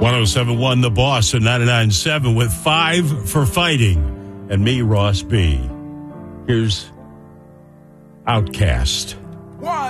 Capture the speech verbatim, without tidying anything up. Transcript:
seven point one The Boss and ninety-nine point seven with Five for Fighting. And me, Ross B. Here's Outcast. One.